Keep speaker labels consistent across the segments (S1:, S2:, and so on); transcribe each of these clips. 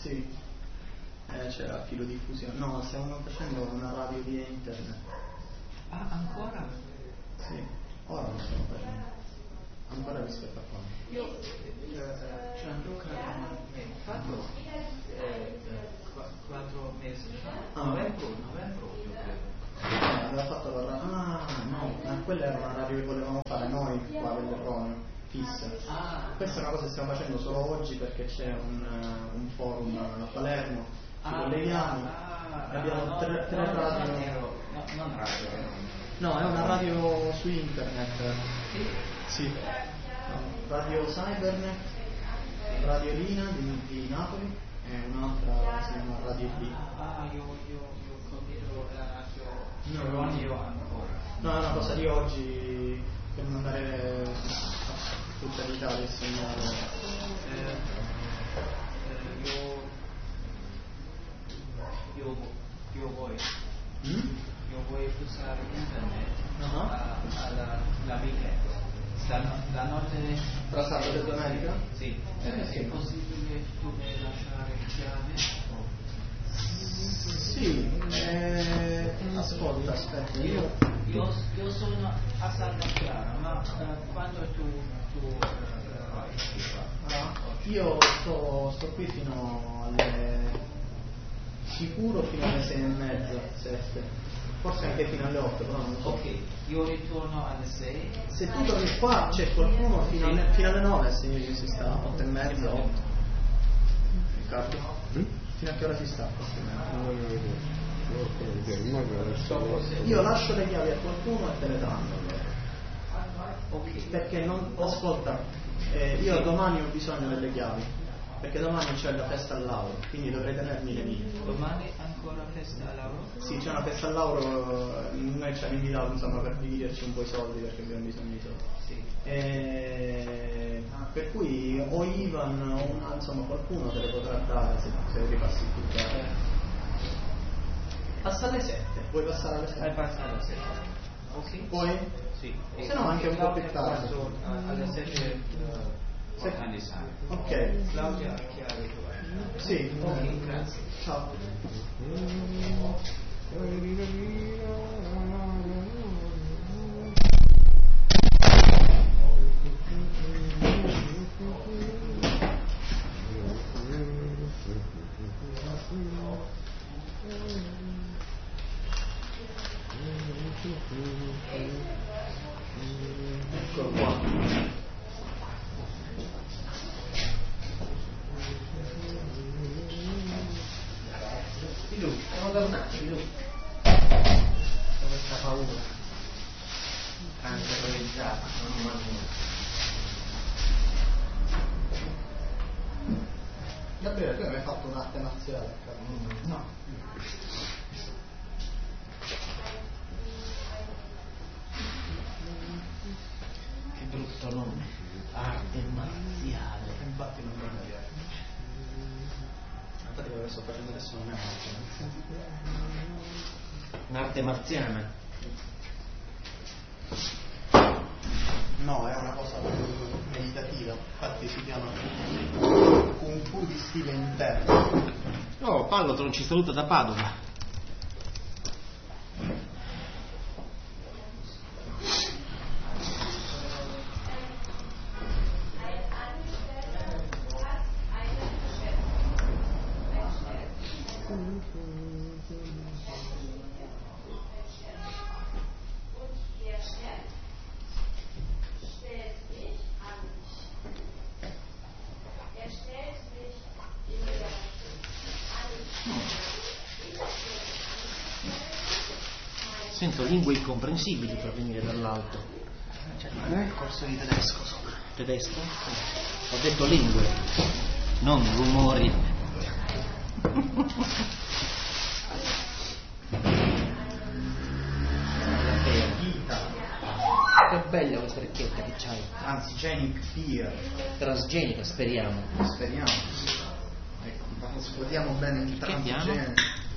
S1: Sì, c'era filodiffusione. No, stiamo facendo una radio via internet.
S2: Ah, ancora?
S1: Sì, ora lo stiamo facendo. Ancora rispetto a quando?
S2: Io Gianluca mi ha fatto 4 mesi fa, novembre io credo.
S1: Aveva fatto la radio. Ah, no, quella era una radio che volevamo fare noi qua dell'Erroneo, fissa. Questa è una cosa che stiamo facendo solo oggi perché c'è un forum a Palermo, ci colleghiamo, abbiamo tre radio.
S2: Non radio.
S1: No, è una radio su internet. Sì. Radio Cybernet, Radio Lina di Napoli e un'altra si chiama Radio B.
S2: Io ho capito la radio ancora.
S1: No, è una cosa di oggi per mandare a tutta l'Italia il segnale.
S2: Io voglio usare internet alla weekend. La notte
S1: Tra sabato e domenica?
S2: Sì. È possibile tu lasciare chiave?
S1: Sì, ascolta, aspetta,
S2: io sono a Santa Clara, ma quando tu vai?
S1: Io sto qui fino alle sicuro fino alle 6:30, 7. Forse anche fino alle 8, però non lo so.
S2: Ok, io ritorno alle 6.
S1: Se tu torni qua c'è qualcuno fino alle 9 si sta, 8:30, 8. Riccardo? Fino a che ora si sta? Io lascio le chiavi a qualcuno e te le danno.
S2: Ok.
S1: Perché non. Ascolta, io domani ho bisogno delle chiavi. Perché domani c'è la festa al Lauro, quindi dovrei tenermi le mie.
S2: Domani ancora festa al Lauro?
S1: Sì, c'è una festa al Lauro, noi ci hanno invitato insomma per dividerci un po' i soldi perché abbiamo bisogno di soldi.
S2: Sì.
S1: Per cui o Ivan o insomma qualcuno te le potrà dare se ripassi tutto. Passa alle 7, puoi passare alle 7?
S2: Passare alle 7. Ok.
S1: Puoi?
S2: Sì.
S1: Se no anche un po' più tardi.
S2: Alle 7 organizzare.
S1: Ok.
S2: Claudia ha chiave tu.
S1: Sì.
S2: Ok, grazie.
S1: Ciao. Eccolo qua. Stiamo da un attimo, questa paura terrorizzata, non immagino. Gabriele, tu hai mai fatto un'arte marziale? No. Che brutto nome, arte marziale. Infatti non mi piace. Infatti quello che sto facendo adesso non è un'arte marziana. No, è una cosa meditativa, infatti si chiama Kung Fu di stile interno.
S3: Oh, Pallotron ci saluta da Padova. Sento lingue incomprensibili per venire dall'alto.
S1: C'è il corso di tedesco sopra.
S3: Tedesco? Ho detto lingue, non rumori. Che bella questa orecchietta che c'hai.
S1: Transgenic fear.
S3: Transgenica, speriamo.
S1: Speriamo. Ecco, ascoltiamo bene il transgenico.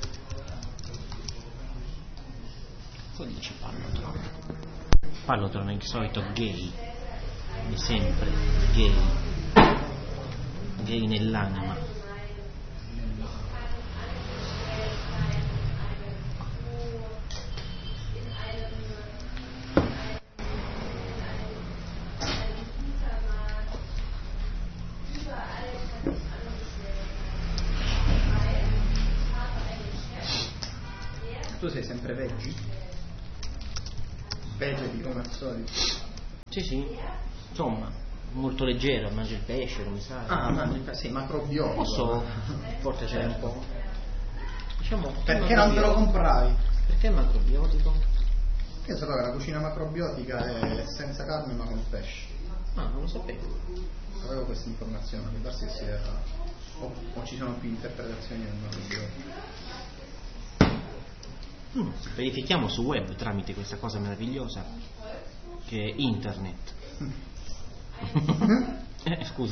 S3: Cosa dice Pallotron? Pallotron è il solito gay, è sempre gay nell'anima.
S1: Tu sei sempre veggi? Vegeti come al solito?
S3: Sì, insomma, molto leggero, mangio il pesce, come sai.
S1: Sì, macrobiotico.
S3: Posso, forse c'è un po'. Diciamo,
S1: perché non te lo compravi?
S3: Perché macrobiotico?
S1: Io sapevo che la cucina macrobiotica è senza carne ma con pesce.
S3: Non lo sapevo.
S1: Avevo questa informazione, mi pare che sia o ci sono più interpretazioni del macrobiotico.
S3: Verifichiamo su web tramite questa cosa meravigliosa che è internet. Scusa.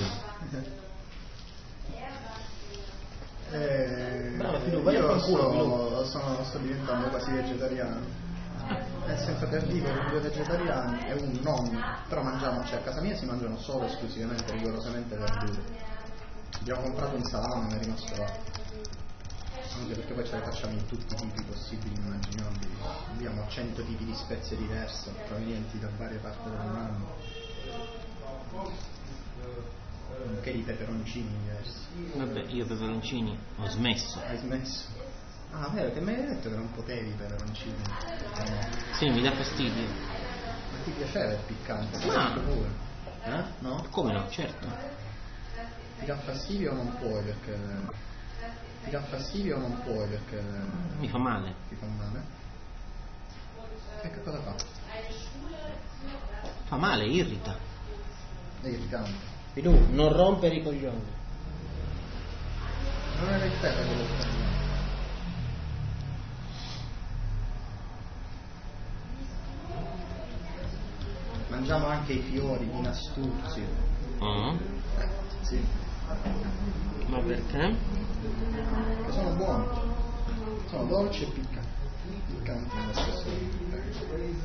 S3: Brava Filù, vai a qualcuno.
S1: Sto diventando quasi vegetariano. Nel senso che dico che due vegetariani e un non, però mangiamo, cioè a casa mia si mangiano solo esclusivamente, rigorosamente verdure. Abbiamo comprato un salame, mi è rimasto là. Anche perché poi ce le facciamo in tutti i tipi possibili e immaginabili. Abbiamo 100 tipi di spezie diverse, provenienti da varie parti del mondo. Nonché di peperoncini diversi.
S3: Vabbè, io peperoncini ho smesso.
S1: Hai smesso? Ah, vero, che mi hai detto che non potevi peperoncini?
S3: Sì, mi dà fastidio.
S1: Ma ti piaceva il piccante?
S3: Pure.
S1: No?
S3: Come no, certo.
S1: Ti dà fastidio o non puoi perché... Ti dà fastidio o non puoi perché...
S3: Mi fa male.
S1: Ti fa male? E che cosa fa?
S3: Fa male, irrita.
S1: È irritante.
S3: Filù, non rompere i coglioni.
S1: Non era il pepe quello che fa. Mangiamo anche i fiori di Nastuzio. Sì.
S3: Ma perché?
S1: Che sono buoni. Sono dolci e piccanti. Piccanti nello stesso tempo.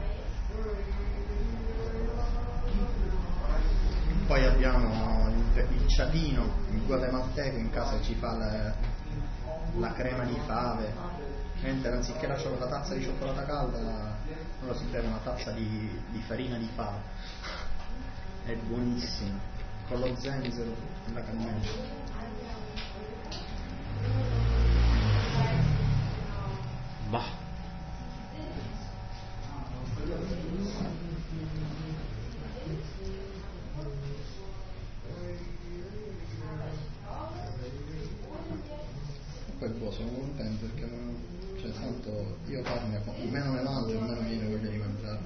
S1: Poi abbiamo il ciadino, il guatemalteco in casa che ci fa la crema di fave. Mentre anziché la tazza di cioccolata calda loro si beve una tazza di farina di fave. È buonissimo, con lo zenzero e la cannella.
S3: Bah.
S1: Poi sono contento perché cioè tanto io carne meno ne mangio meno mi viene voglia di mangiare.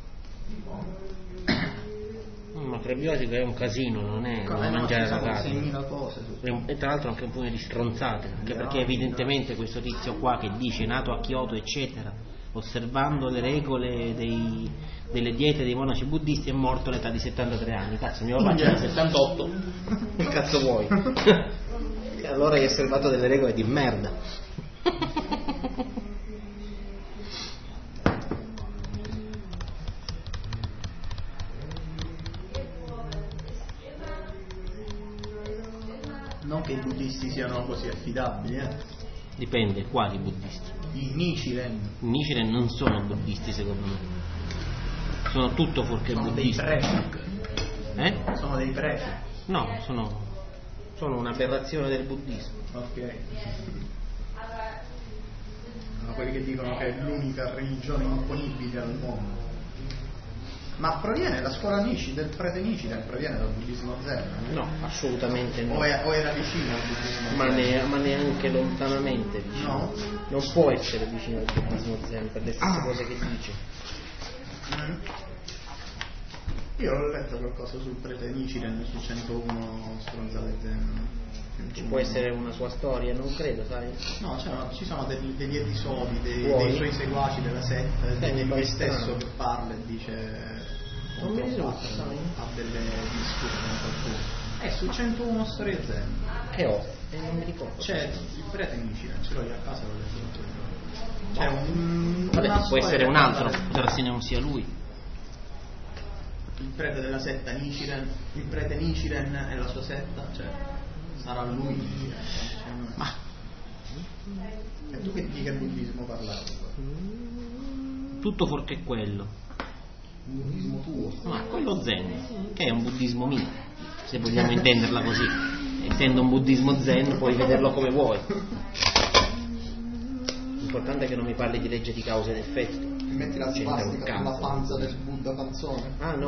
S3: Ma prebiotico è un casino, non è come mangiare la carne.
S1: 6.000 cose
S3: E tra l'altro anche un po' di stronzate, anche perché evidentemente questo tizio qua che dice nato a Kyoto eccetera, osservando le regole delle diete dei monaci buddisti, è morto all'età di 73 anni. Cazzo, mio papà c'era 78. Che cazzo vuoi? Allora hai osservato delle regole di merda.
S1: Non che i buddisti siano così affidabili,
S3: Dipende, quali buddisti?
S1: I Nichiren.
S3: I Nichiren non sono buddisti secondo me. Sono tutto fuorché buddisti.
S1: Sono dei preti.
S3: No, sono un'aberrazione del buddismo.
S1: Ok. Sono quelli che dicono che è l'unica religione imponibile al mondo. Ma proviene la scuola del prete Nichiren, proviene dal buddismo zen?
S3: No, assolutamente no.
S1: O era vicino al buddismo zen?
S3: Ma neanche lontanamente vicino.
S1: No?
S3: Non può essere vicino al buddismo zen per le stesse cose che dice.
S1: Io ho letto qualcosa sul prete Nichiren su 101 stronzate zen.
S3: Ci può essere una sua storia, non credo, sai?
S1: No, ci sono degli episodi dei suoi seguaci della setta, di lui stesso che parla e dice
S3: non mi risulta, sai?
S1: Ha delle discussioni con qualcuno. È su 101 storie zen.
S3: Che ho? Non mi ricordo.
S1: C'è il prete Nichiren, ce l'ho io a casa, l'ho letto. C'è
S3: vabbè, può essere un altro, potrà se non sia lui.
S1: Il prete della setta Nichiren, il prete Nichiren e la sua setta, cioè sarà lui. Ma e tu che di che buddismo parlavi?
S3: Tutto fuorché quello.
S1: Il buddismo tuo?
S3: Ma quello zen, che è un buddismo mio, se vogliamo intenderla così. Essendo un buddismo zen puoi vederlo come vuoi. L'importante è che non mi parli di legge di causa ed effetto.
S1: Metti la
S3: C'entra un
S1: svastica sulla
S3: cazzo.
S1: panza del Buddha panzone.
S3: Ah no,